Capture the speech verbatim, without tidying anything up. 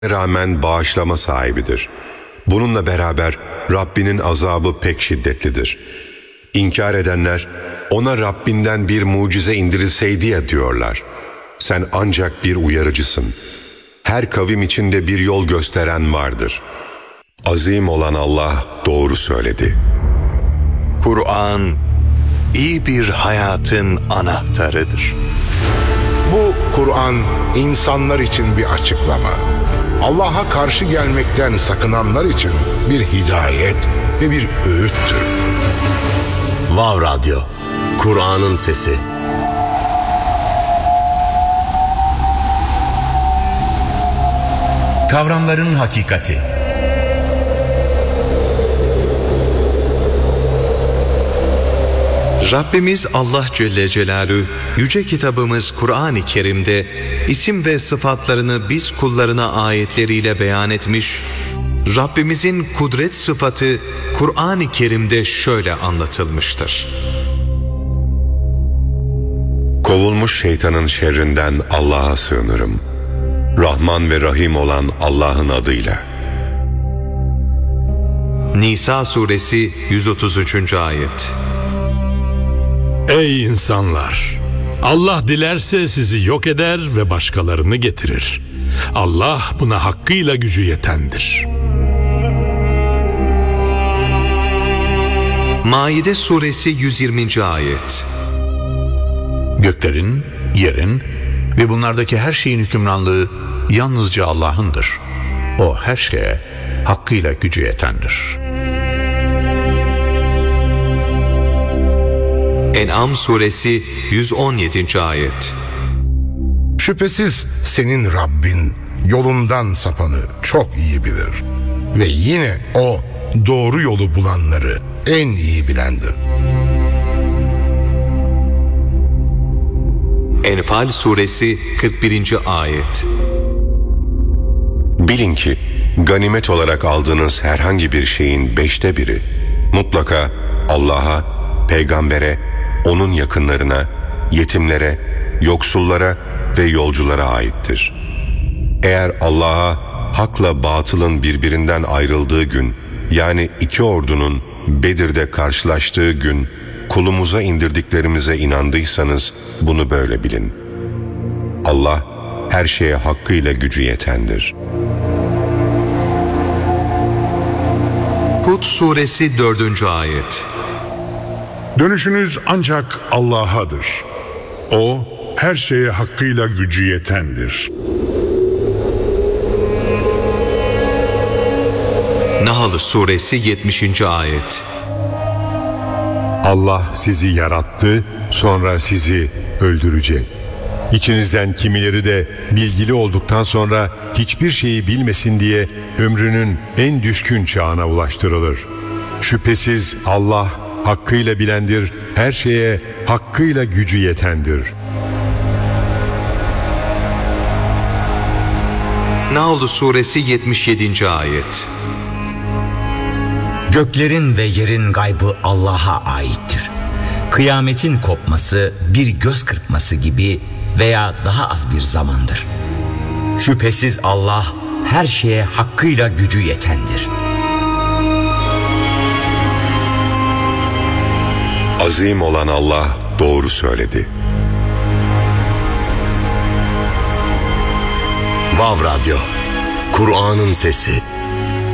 rağmen bağışlama sahibidir. Bununla beraber Rabbinin azabı pek şiddetlidir. İnkar edenler, ona Rabbinden bir mucize indirilseydi ya diyorlar. Sen ancak bir uyarıcısın. Her kavim içinde bir yol gösteren vardır. Azim olan Allah doğru söyledi. Kur'an, iyi bir hayatın anahtarıdır. Bu Kur'an insanlar için bir açıklama. Allah'a karşı gelmekten sakınanlar için bir hidayet ve bir öğüttür. Vav Radyo, Kur'an'ın sesi. Kavramların hakikati. Rabbimiz Allah Celle Celaluhu yüce kitabımız Kur'an-ı Kerim'de isim ve sıfatlarını biz kullarına ayetleriyle beyan etmiş. Rabbimizin kudret sıfatı Kur'an-ı Kerim'de şöyle anlatılmıştır. Kovulmuş şeytanın şerrinden Allah'a sığınırım. Rahman ve Rahim olan Allah'ın adıyla. Nisa suresi yüz otuz üçüncü ayet. Ey insanlar! Allah dilerse sizi yok eder ve başkalarını getirir. Allah buna hakkıyla gücü yetendir. Maide suresi yüz yirminci ayet. Göklerin, yerin ve bunlardaki her şeyin hükümranlığı yalnızca Allah'ındır. O her şeye hakkıyla gücü yetendir. En'am suresi yüz on yedinci ayet. Şüphesiz senin Rabbin yolundan sapanı çok iyi bilir. Ve yine O doğru yolu bulanları en iyi bilendir. Enfal suresi kırk birinci ayet. Bilin ki ganimet olarak aldığınız herhangi bir şeyin beşte biri mutlaka Allah'a, peygambere, onun yakınlarına, yetimlere, yoksullara ve yolculara aittir. Eğer Allah'a hakla batılın birbirinden ayrıldığı gün, yani iki ordunun Bedir'de karşılaştığı gün kulumuza indirdiklerimize inandıysanız bunu böyle bilin. Allah her şeye hakkıyla gücü yetendir. Hud suresi dördüncü ayet. Dönüşünüz ancak Allah'adır. O her şeye hakkıyla gücü yetendir. Nahl suresi yetmişinci ayet. Allah sizi yarattı, sonra sizi öldürecek. İçinizden kimileri de bilgili olduktan sonra hiçbir şeyi bilmesin diye ömrünün en düşkün çağına ulaştırılır. Şüphesiz Allah hakkıyla bilendir, her şeye hakkıyla gücü yetendir. Nahl suresi yetmiş yedinci ayet. Göklerin ve yerin gaybı Allah'a aittir. Kıyametin kopması bir göz kırpması gibi veya daha az bir zamandır. Şüphesiz Allah her şeye hakkıyla gücü yetendir. Azim olan Allah doğru söyledi. Vav Radyo, Kur'an'ın sesi.